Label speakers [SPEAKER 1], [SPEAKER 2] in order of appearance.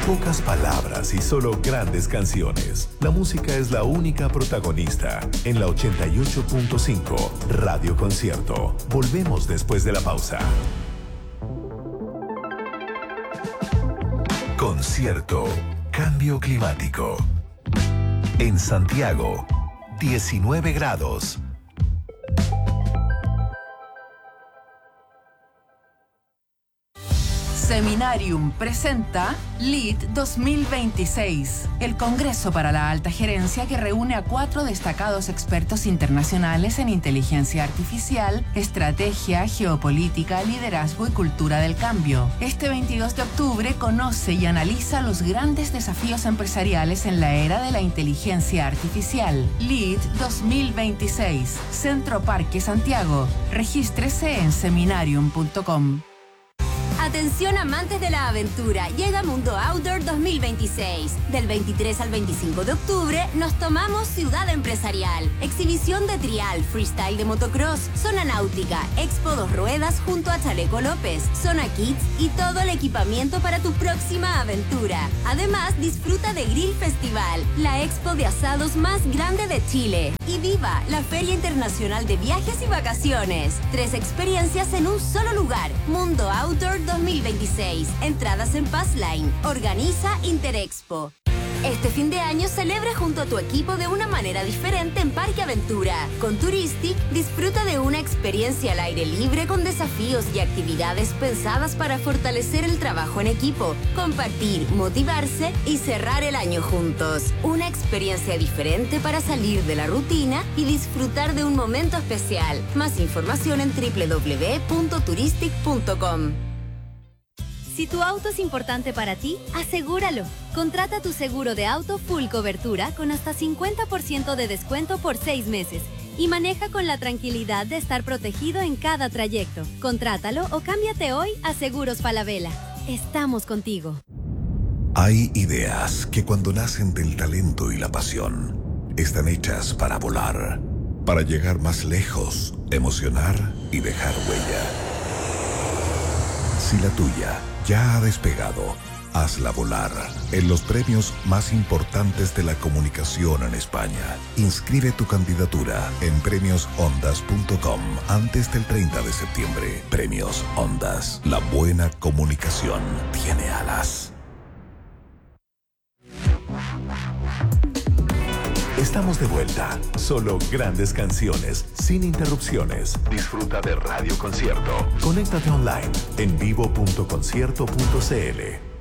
[SPEAKER 1] Pocas palabras y solo grandes canciones. La música es la única protagonista en la 88.5 Radio Concierto. Volvemos después de la pausa. Concierto Cambio Climático. En Santiago, 19 grados.
[SPEAKER 2] Seminarium presenta LEAD 2026, el Congreso para la Alta Gerencia que reúne a 4 destacados expertos internacionales en inteligencia artificial, estrategia, geopolítica, liderazgo y cultura del cambio. Este 22 de octubre conoce y analiza los grandes desafíos empresariales en la era de la inteligencia artificial. LEAD 2026, Centro Parque Santiago. Regístrese en seminarium.com.
[SPEAKER 3] Atención amantes de la aventura, llega Mundo Outdoor 2026. Del 23 al 25 de octubre nos tomamos Ciudad Empresarial. Exhibición de trial, freestyle de motocross, zona náutica, expo 2 ruedas junto a Chaleco López, zona kids y todo el equipamiento para tu próxima aventura. Además, disfruta de Grill Festival, la expo de asados más grande de Chile. Y viva la Feria Internacional de Viajes y Vacaciones. 3 experiencias en un solo lugar. Mundo Outdoor 2026. Entradas en Passline. Organiza Interexpo. Este fin de año celebra junto a tu equipo de una manera diferente en Parque Aventura. Con Touristic, disfruta de una experiencia al aire libre con desafíos y actividades pensadas para fortalecer el trabajo en equipo, compartir, motivarse y cerrar el año juntos. Una experiencia diferente para salir de la rutina y disfrutar de un momento especial. Más información en www.touristic.com.
[SPEAKER 4] Si tu auto es importante para ti, asegúralo. Contrata tu seguro de auto full cobertura con hasta 50% de descuento por 6 meses y maneja con la tranquilidad de estar protegido en cada trayecto. Contrátalo o cámbiate hoy a Seguros Falabella. Estamos contigo.
[SPEAKER 1] Hay ideas que cuando nacen del talento y la pasión, están hechas para volar, para llegar más lejos, emocionar y dejar huella. Si la tuya ya ha despegado, hazla volar en los premios más importantes de la comunicación en España. Inscribe tu candidatura en premiosondas.com antes del 30 de septiembre. Premios Ondas. La buena comunicación tiene alas. Estamos de vuelta. Solo grandes canciones, sin interrupciones. Disfruta de Radio Concierto. Conéctate online en vivo.concierto.cl.